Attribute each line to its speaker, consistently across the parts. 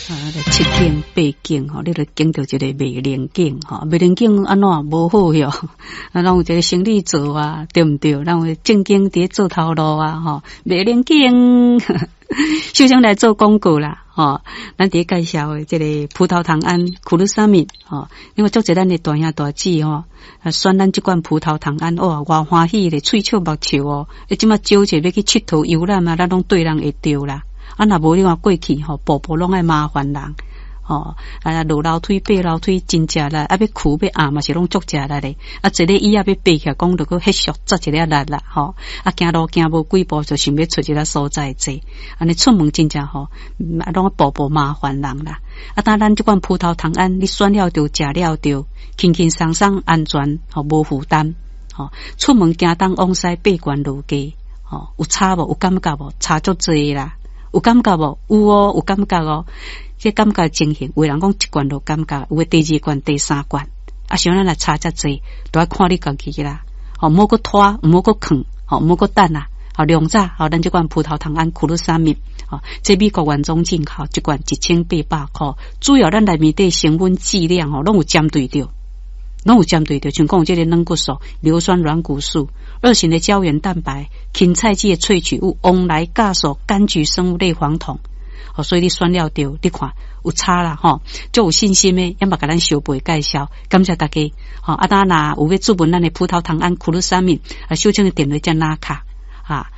Speaker 1: 七境八境吼，你著经到一个未灵境吼，未灵境安怎无好哟？咱有一个生理做啊，对毋对？咱有正经伫做头路啊，吼，未灵境，首先来做广告啦，吼，咱伫介绍的这个葡萄糖胺库鲁沙米，吼，因为足侪咱的大兄大姊吼，选咱这款葡萄糖胺，哇，偌欢喜咧，喙笑目笑哦，即马招者要去佚佗游览啊，咱拢对人会着啦。啊，若无你话过去吼，步步拢爱麻烦人，吼，啊，落楼梯、爬楼梯真食力，啊，要哭要压嘛是拢足食力咧，啊，一个椅仔要爬起来，讲着个迄俗扎一粒力啦，吼，啊，行路行无几步就想要出一个所在坐，安尼出门真正吼，啊，拢步步麻烦人啦，啊，当咱这款葡萄糖胺，你选了着，食了着，轻轻松松安全，吼，无负担，吼，出门行东往西，爬悬路低，吼，有差无？有感觉无？差足济啦。有感觉无？有哦，有感觉哦。这感觉情形，有人讲一罐就感觉，有的第二罐、第三罐，啊，像咱来差遮济，都要看你家己啦。哦，莫个拖，莫个啃，哦，莫个等啊。哦，两早，哦，咱这罐葡萄糖胺库鲁沙米，哦，这美国原装进口，一罐1800块，主要咱内面的成分剂量哦，拢有针对着。拢有针对着，像讲有这个软骨素、硫酸软骨素、二型的胶原蛋白、芹菜基的萃取物、翁来酵素、柑橘生物类黄酮，哦，所以你选了着，你看有差啦，吼，就有信心的，要么甲咱小辈介绍，感谢大家，吼，啊，当然有要注文咱的葡萄糖胺库鲁沙米，啊，小请的电话加拿卡，啊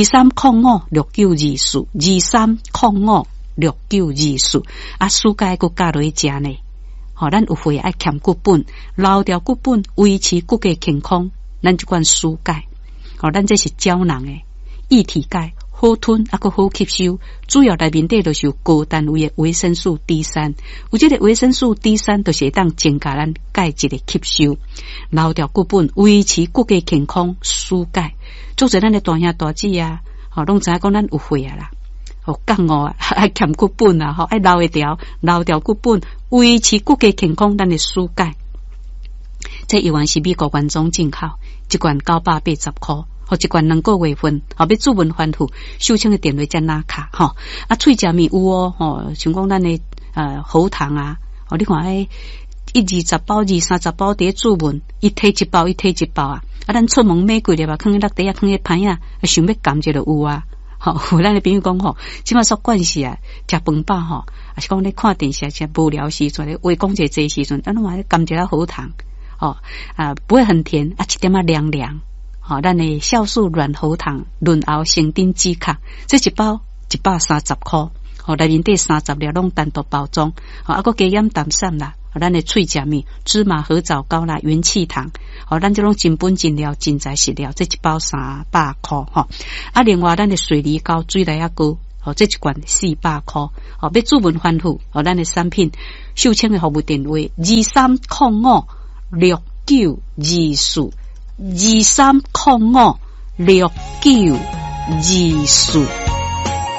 Speaker 1: ，23056924，23056924，啊，暑假个加落去食呢。吼，咱有血爱欠骨本，留掉骨本，维持骨骼健康。咱这款蔬钙，吼，咱这是胶囊诶，液体钙好吞，啊，个好吸收。主要内面底就是有高单位的维生素 D3，有这个维生素 D3，就是会当增加咱钙质的吸收，留掉骨本，维持骨骼健康。蔬钙，做者咱的大兄大姊啊，吼，拢知影讲咱有血啊啦。哦，讲哦，爱欠骨本啊，吼，爱留一条，留掉骨本，维持骨骼健康，咱的蔬钙。这一罐是美国原装进口，一罐980块，或一罐2个月份，后要注文反复，手请的电话加拿卡，吼，啊，喙食面有哦，吼，像讲咱的喉糖啊，哦，你看迄120包、230包伫注文，一提一包啊，啊，咱出门买几粒啊，放喺落地啊，放喺盘啊，想要甘蔗就有啊。吼，有咱的朋友讲吼，即马说惯势啊，食饭饱吼，还是讲咧看电视食无聊时阵咧，话讲者这时阵，啊，侬话甘蔗啦好糖，哦啊，不会很甜啊，一点啊凉凉，吼，咱的酵素软喉糖润喉生丁止咳，这一包130块，吼，内面底30粒拢单独包装，吼，啊个加盐淡散啦。咱的脆食面、芝麻合枣糕啦、元气糖，哦，咱这种真本真料、真材实料，这一包300块吼。啊，另外咱的水梨膏、水梨啊膏，哦，这一罐400块。哦，要注文反复，哦，咱的产品，秀清的服务电话23056924，23056924。